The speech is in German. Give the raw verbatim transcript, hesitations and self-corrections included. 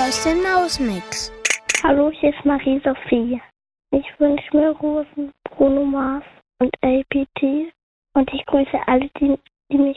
aus dem Mausmix. Hallo, hier ist Marie-Sophie. Ich wünsche mir Rosen, Bruno Mars und A P T. Und ich grüße alle, die, die mich